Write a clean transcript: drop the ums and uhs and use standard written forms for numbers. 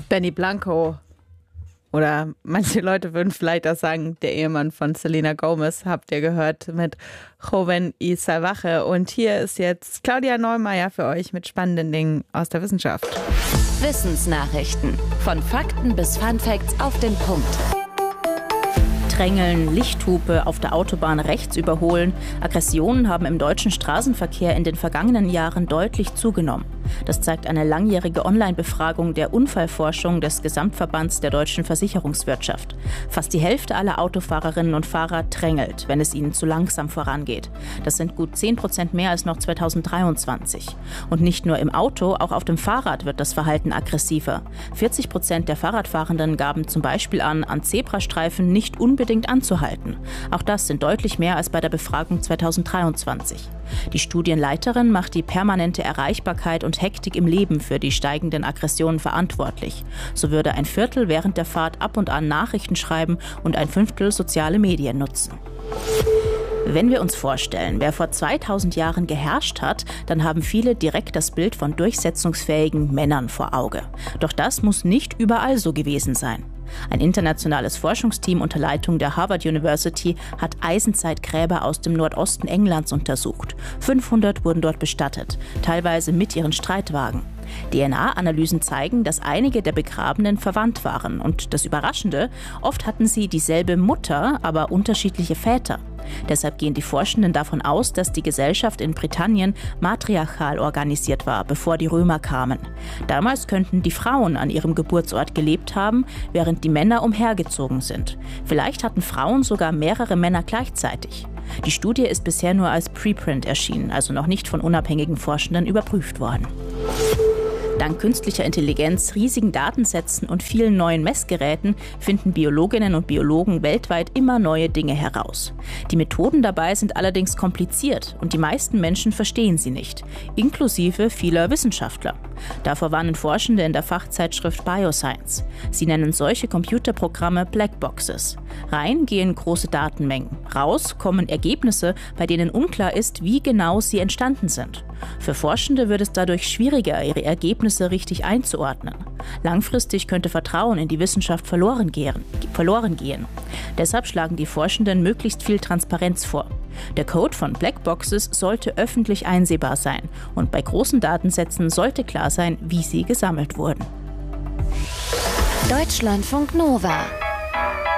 Benny Blanco. Oder manche Leute würden vielleicht auch sagen, der Ehemann von Selena Gomez, habt ihr gehört, mit Joven y Salvaje. Und hier ist jetzt Claudia Neumeier für euch mit spannenden Dingen aus der Wissenschaft. Wissensnachrichten. Von Fakten bis Funfacts auf den Punkt. Drängeln, Lichthupe, auf der Autobahn rechts überholen. Aggressionen haben im deutschen Straßenverkehr in den vergangenen Jahren deutlich zugenommen. Das zeigt eine langjährige Online-Befragung der Unfallforschung des Gesamtverbands der deutschen Versicherungswirtschaft. Fast die Hälfte aller Autofahrerinnen und Fahrer drängelt, wenn es ihnen zu langsam vorangeht. Das sind gut 10% mehr als noch 2023. Und nicht nur im Auto, auch auf dem Fahrrad wird das Verhalten aggressiver. 40% der Fahrradfahrenden gaben zum Beispiel an Zebrastreifen nicht unbedingt anzuhalten. Auch das sind deutlich mehr als bei der Befragung 2023. Die Studienleiterin macht die permanente Erreichbarkeit und Hektik im Leben für die steigenden Aggressionen verantwortlich. So würde ein Viertel während der Fahrt ab und an Nachrichten schreiben und ein Fünftel soziale Medien nutzen. Wenn wir uns vorstellen, wer vor 2000 Jahren geherrscht hat, dann haben viele direkt das Bild von durchsetzungsfähigen Männern vor Auge. Doch das muss nicht überall so gewesen sein. Ein internationales Forschungsteam unter Leitung der Harvard University hat Eisenzeit-Gräber aus dem Nordosten Englands untersucht. 500 wurden dort bestattet, teilweise mit ihren Streitwagen. DNA-Analysen zeigen, dass einige der Begrabenen verwandt waren. Und das Überraschende, oft hatten sie dieselbe Mutter, aber unterschiedliche Väter. Deshalb gehen die Forschenden davon aus, dass die Gesellschaft in Britannien matriarchal organisiert war, bevor die Römer kamen. Damals könnten die Frauen an ihrem Geburtsort gelebt haben, während die Männer umhergezogen sind. Vielleicht hatten Frauen sogar mehrere Männer gleichzeitig. Die Studie ist bisher nur als Preprint erschienen, also noch nicht von unabhängigen Forschenden überprüft worden. Dank künstlicher Intelligenz, riesigen Datensätzen und vielen neuen Messgeräten finden Biologinnen und Biologen weltweit immer neue Dinge heraus. Die Methoden dabei sind allerdings kompliziert und die meisten Menschen verstehen sie nicht, inklusive vieler Wissenschaftler. Davor warnen Forschende in der Fachzeitschrift Bioscience. Sie nennen solche Computerprogramme Blackboxes. Rein gehen große Datenmengen, raus kommen Ergebnisse, bei denen unklar ist, wie genau sie entstanden sind. Für Forschende wird es dadurch schwieriger, ihre Ergebnisse richtig einzuordnen. Langfristig könnte Vertrauen in die Wissenschaft verloren gehen. Deshalb schlagen die Forschenden möglichst viel Transparenz vor. Der Code von Blackboxes sollte öffentlich einsehbar sein und bei großen Datensätzen sollte klar sein, wie sie gesammelt wurden. Deutschlandfunk Nova